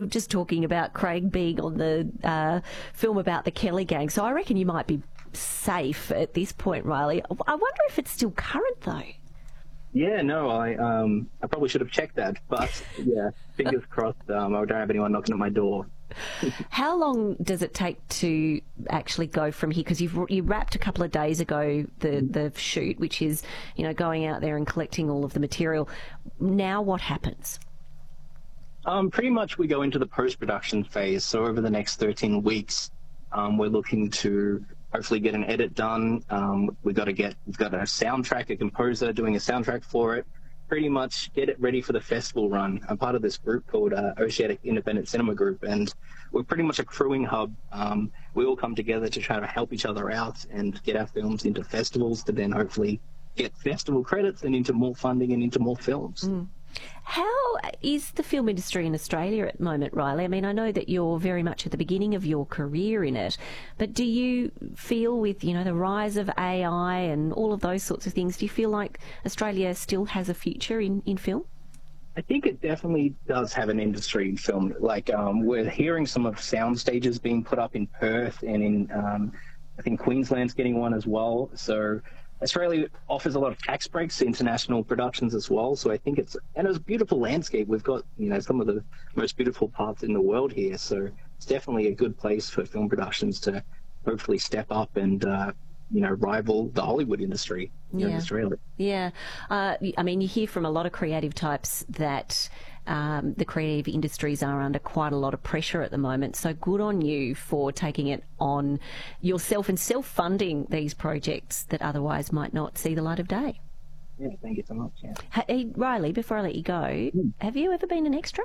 just talking about Craig being on the film about the Kelly gang, so I reckon you might be safe at this point, Riley. I wonder if it's still current, though. Yeah, no, I probably should have checked that, but yeah, fingers crossed. I don't have anyone knocking at my door. How long does it take to actually go from here? Because you wrapped a couple of days ago the shoot, which is, you know, going out there and collecting all of the material. Now what happens? Pretty much we go into the post-production phase. So over the next 13 weeks, we're looking to hopefully get an edit done. We've got a soundtrack, a composer doing a soundtrack for it. Pretty much get it ready for the festival run. I'm part of this group called Oceanic Independent Cinema Group, and we're pretty much a crewing hub. We all come together to try to help each other out and get our films into festivals to then hopefully get festival credits and into more funding and into more films. Mm. How is the film industry in Australia at the moment, Riley? I mean, I know that you're very much at the beginning of your career in it, but do you feel with, you know, the rise of AI and all of those sorts of things, do you feel like Australia still has a future in film? I think it definitely does have an industry in film. Like, we're hearing some of sound stages being put up in Perth and in, I think Queensland's getting one as well. So Australia offers a lot of tax breaks to international productions as well. So I think it's a beautiful landscape. We've got, you know, some of the most beautiful parts in the world here. So it's definitely a good place for film productions to hopefully step up and, you know, rival the Hollywood industry here in Australia. Yeah. I mean, you hear from a lot of creative types that the creative industries are under quite a lot of pressure at the moment. So good on you for taking it on yourself and self-funding these projects that otherwise might not see the light of day. Yeah, thank you so much. Yeah. Hey, Riley, before I let you go, have you ever been an extra?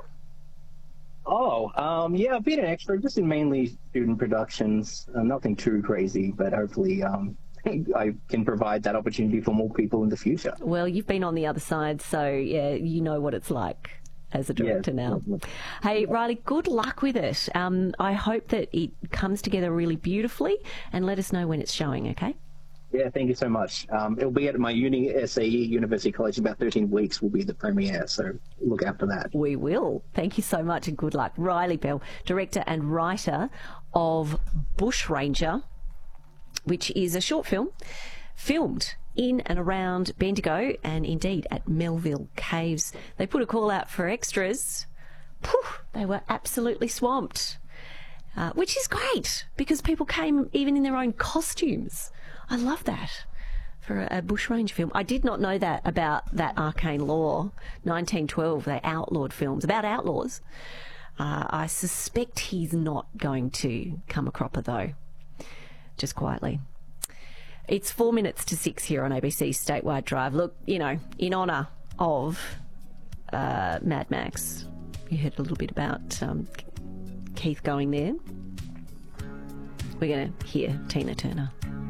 Yeah, I've been an extra, just in mainly student productions. Nothing too crazy, but hopefully I can provide that opportunity for more people in the future. Well, you've been on the other side, so yeah, you know what it's like as a director now. Hey, Riley, good luck with it. I hope that it comes together really beautifully, and let us know when it's showing, okay? Yeah, thank you so much. It'll be at my SAE, University College, in about 13 weeks will be the premiere, so look after that. We will. Thank you so much and good luck. Riley Bell, director and writer of Bushranger, which is a short film filmed in and around Bendigo and indeed at Melville Caves. They put a call out for extras. They were absolutely swamped, which is great because people came even in their own costumes. I love that for a bushranger film. I did not know that about that arcane law. 1912, they outlawed films about outlaws. I suspect he's not going to come a cropper, though. Just quietly. It's 4 minutes to 6 here on ABC Statewide Drive. Look, you know, in honour of Mad Max, you heard a little bit about Keith going there. We're going to hear Tina Turner.